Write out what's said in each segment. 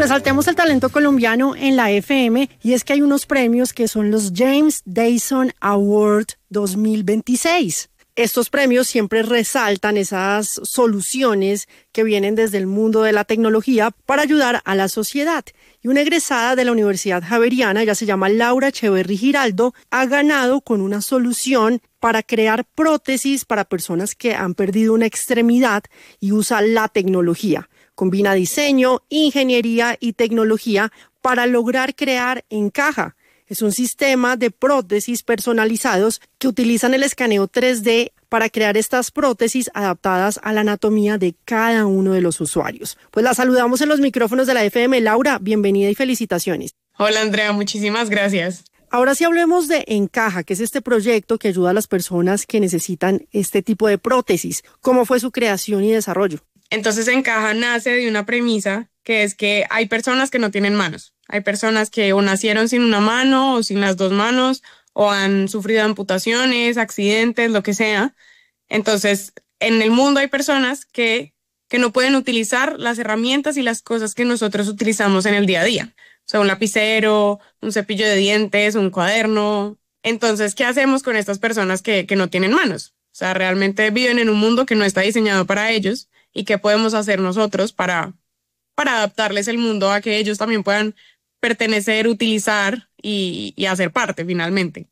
Resaltemos el talento colombiano en la FM y es que hay unos premios que son los James Dyson Award 2026. Estos premios siempre resaltan esas soluciones que vienen desde el mundo de la tecnología para ayudar a la sociedad. Y una egresada de la Universidad Javeriana, ella se llama Laura Echeverry Giraldo, ha ganado con una solución para crear prótesis para personas que han perdido una extremidad y usa la tecnología. Combina diseño, ingeniería y tecnología para lograr crear Encaja. Es un sistema de prótesis personalizados que utilizan el escaneo 3D para crear estas prótesis adaptadas a la anatomía de cada uno de los usuarios. Pues la saludamos en los micrófonos de la FM. Laura, bienvenida y felicitaciones. Hola Andrea, muchísimas gracias. Ahora sí hablemos de Encaja, que es este proyecto que ayuda a las personas que necesitan este tipo de prótesis. ¿Cómo fue su creación y desarrollo? Entonces Encaja nace de una premisa que es que hay personas que no tienen manos. Hay personas que o nacieron sin una mano o sin las dos manos o han sufrido amputaciones, accidentes, lo que sea. Entonces, en el mundo hay personas que no pueden utilizar las herramientas y las cosas que nosotros utilizamos en el día a día. O sea, un lapicero, un cepillo de dientes, un cuaderno. Entonces, ¿qué hacemos con estas personas que no tienen manos? O sea, realmente viven en un mundo que no está diseñado para ellos y qué podemos hacer nosotros para adaptarles el mundo a que ellos también puedan pertenecer, utilizar y hacer parte finalmente.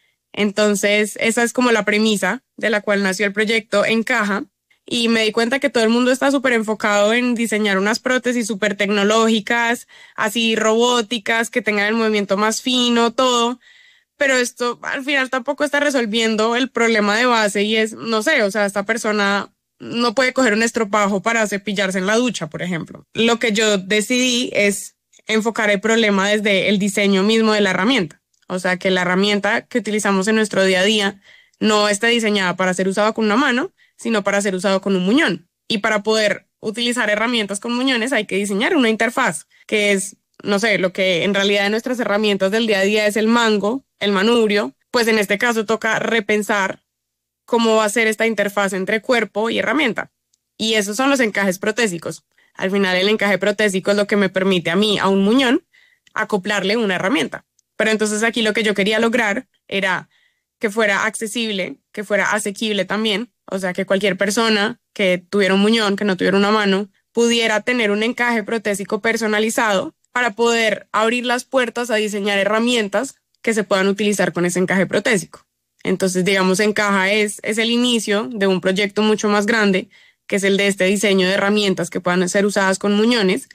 Entonces, esa es como la premisa de la cual nació el proyecto Encaja y me di cuenta que todo el mundo está súper enfocado en diseñar unas prótesis súper tecnológicas, así robóticas, que tengan el movimiento más fino, todo, pero esto al final tampoco está resolviendo el problema de base y es, no sé, o sea, esta persona no puede coger un estropajo para cepillarse en la ducha, por ejemplo. Lo que yo decidí es enfocar el problema desde el diseño mismo de la herramienta. O sea, que la herramienta que utilizamos en nuestro día a día no esté diseñada para ser usada con una mano, sino para ser usado con un muñón. Y para poder utilizar herramientas con muñones hay que diseñar una interfaz, que es, no sé, lo que en realidad en nuestras herramientas del día a día es el mango, el manubrio. Pues en este caso toca repensar cómo va a ser esta interfaz entre cuerpo y herramienta. Y esos son los encajes protésicos. Al final el encaje protésico es lo que me permite a mí, a un muñón, acoplarle una herramienta. Pero entonces aquí lo que yo quería lograr era que fuera accesible, que fuera asequible también. O sea, que cualquier persona que tuviera un muñón, que no tuviera una mano, pudiera tener un encaje protésico personalizado para poder abrir las puertas a diseñar herramientas que se puedan utilizar con ese encaje protésico. Entonces, digamos, Encaja es el inicio de un proyecto mucho más grande, que es el de este diseño de herramientas que puedan ser usadas con muñones.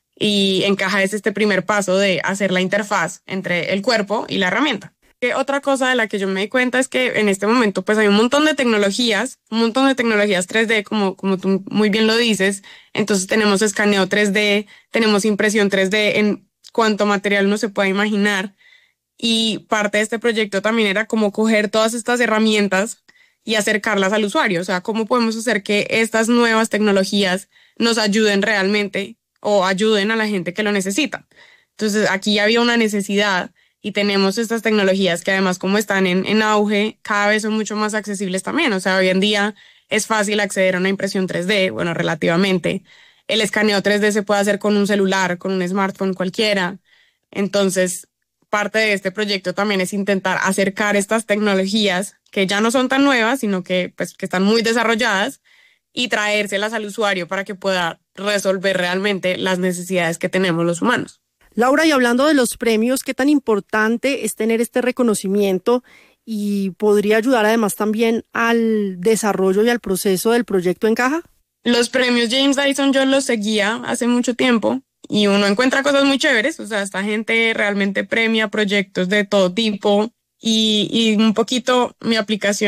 Y Encaja es este primer paso de hacer la interfaz entre el cuerpo y la herramienta. Otra cosa de la que yo me di cuenta es que en este momento pues hay un montón de tecnologías 3D, como tú muy bien lo dices. Entonces tenemos escaneo 3D, tenemos impresión 3D en cuanto material uno se pueda imaginar. Y parte de este proyecto también era como coger todas estas herramientas y acercarlas al usuario. O sea, cómo podemos hacer que estas nuevas tecnologías nos ayuden realmente o ayuden a la gente que lo necesita. Entonces, aquí había una necesidad y tenemos estas tecnologías que además como están en auge, cada vez son mucho más accesibles también. O sea, hoy en día es fácil acceder a una impresión 3D, bueno, relativamente. El escaneo 3D se puede hacer con un celular, con un smartphone cualquiera. Entonces, parte de este proyecto también es intentar acercar estas tecnologías que ya no son tan nuevas, sino que están muy desarrolladas y traérselas al usuario para que pueda resolver realmente las necesidades que tenemos los humanos. Laura, y hablando de los premios, ¿qué tan importante es tener este reconocimiento y podría ayudar además también al desarrollo y al proceso del proyecto Encaja? Los premios James Dyson yo los seguía hace mucho tiempo y uno encuentra cosas muy chéveres. O sea, esta gente realmente premia proyectos de todo tipo y un poquito mi aplicación